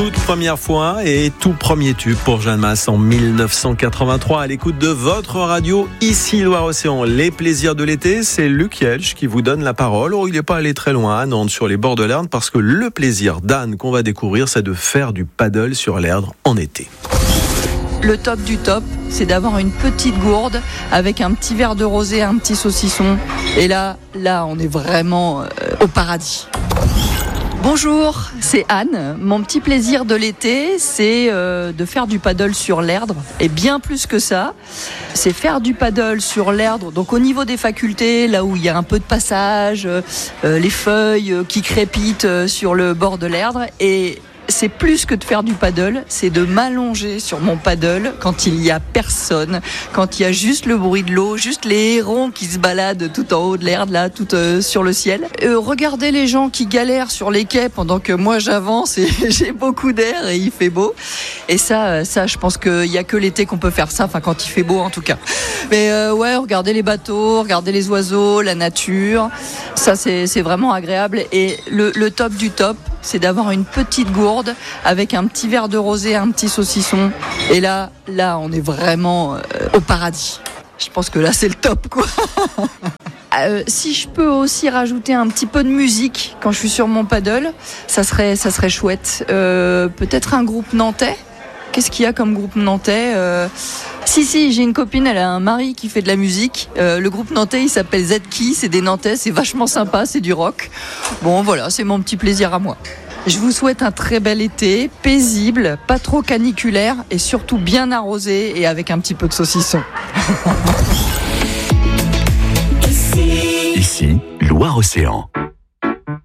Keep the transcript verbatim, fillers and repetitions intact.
Toute première fois et tout premier tube pour Jeanne Masse en dix-neuf cent quatre-vingt-trois à l'écoute de votre radio ici Loire-Océan. Les plaisirs de l'été, c'est Luc Yelch qui vous donne la parole. Oh, il n'est pas allé très loin à Nantes sur les bords de l'Erdre parce que le plaisir d'Anne qu'on va découvrir, c'est de faire du paddle sur l'Erdre en été. Le top du top, c'est d'avoir une petite gourde avec un petit verre de rosé, un petit saucisson. Et là, là, on est vraiment euh, au paradis. Bonjour, c'est Anne. Mon petit plaisir de l'été, c'est euh, de faire du paddle sur l'Erdre. Et bien plus que ça, c'est faire du paddle sur l'Erdre. Donc au niveau des facultés, là où il y a un peu de passage, euh, les feuilles qui crépitent euh, sur le bord de l'Erdre. Et c'est plus que de faire du paddle, c'est de m'allonger sur mon paddle quand il n'y a personne, quand il y a juste le bruit de l'eau, juste les hérons qui se baladent tout en haut de l'Erdre, là, tout euh, sur le ciel. Euh, regardez les gens qui galèrent sur les quais pendant que moi j'avance et j'ai beaucoup d'air et il fait beau. Et ça, ça, je pense qu'il n'y a que l'été qu'on peut faire ça, enfin quand il fait beau en tout cas. Mais euh, ouais, regardez les bateaux, regardez les oiseaux, la nature, ça c'est, c'est vraiment agréable. Et le, le top du top, c'est d'avoir une petite gourde avec un petit verre de rosé, un petit saucisson. Et là, là, on est vraiment euh, au paradis. Je pense que là, c'est le top, quoi. euh, si je peux aussi rajouter un petit peu de musique quand je suis sur mon paddle, ça serait, ça serait chouette. Euh, peut-être un groupe nantais. Qu'est-ce qu'il y a comme groupe nantais euh... Si, si, j'ai une copine, elle a un mari qui fait de la musique. Euh, le groupe nantais, il s'appelle Z-Key, c'est des Nantais, c'est vachement sympa, c'est du rock. Bon, voilà, c'est mon petit plaisir à moi. Je vous souhaite un très bel été, paisible, pas trop caniculaire et surtout bien arrosé et avec un petit peu de saucisson. Ici, Loire-Océan.